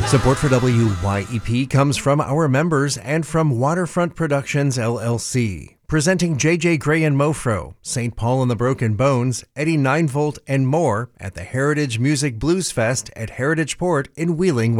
Support for WYEP comes from our members and from Waterfront Productions, LLC. Presenting J.J. Gray and Mofro, St. Paul and the Broken Bones, Eddie 9 Volt, and more at the Heritage Music Blues Fest at Heritage Port in Wheeling,